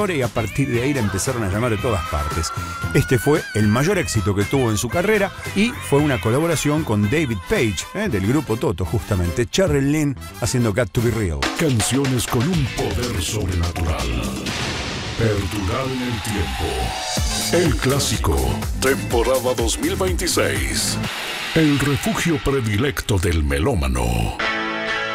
menores y a partir de ahí la empezaron a llamar de todas partes. Este fue el mayor éxito que tuvo en su carrera y fue una colaboración con David Page, del grupo Toto, justamente. Cheryl Lynn haciendo Got to Be Real. Canciones con un poder sobrenatural. Perdurar en el tiempo. El clásico, temporada 2026. El refugio predilecto del melómano.